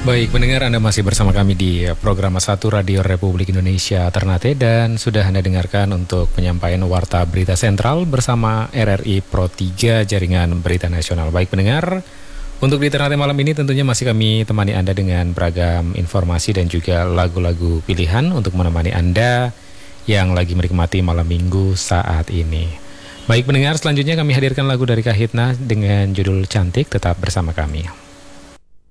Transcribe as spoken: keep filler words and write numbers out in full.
Baik, pendengar, Anda masih bersama kami di program satu Radio Republik Indonesia Ternate dan sudah Anda dengarkan untuk penyampaian Warta Berita Sentral bersama R R I Pro tiga Jaringan Berita Nasional. Baik pendengar, untuk di Ternate malam ini tentunya masih kami temani Anda dengan beragam informasi dan juga lagu-lagu pilihan untuk menemani Anda yang lagi menikmati malam minggu saat ini. Baik pendengar, selanjutnya kami hadirkan lagu dari Kahitna dengan judul Cantik. Tetap bersama kami.